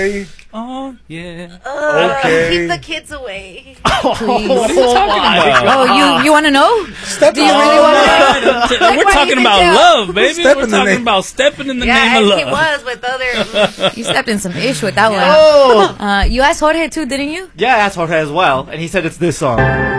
Oh, yeah. Okay. Keep the kids away. What are you talking about? Oh, you want to know? Step Do you really want to know? We're talking about love, baby. We're talking about stepping in the name of love. He was with other. You stepped in some ish with that one. Oh! You asked Jorge too, didn't you? Yeah, I asked Jorge as well, and he said it's this song.